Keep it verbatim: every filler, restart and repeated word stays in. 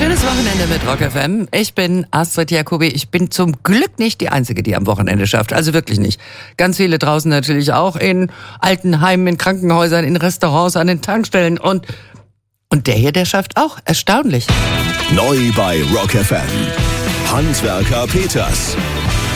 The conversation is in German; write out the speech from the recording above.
Schönes Wochenende mit Rock F M. Ich bin Astrid Jacobi. Ich bin zum Glück nicht die Einzige, die am Wochenende schafft. Also wirklich nicht. Ganz viele draußen natürlich auch, in Altenheimen, in Krankenhäusern, in Restaurants, an den Tankstellen. Und, und der hier, der schafft auch. Erstaunlich. Neu bei Rock F M. Handwerker Peters.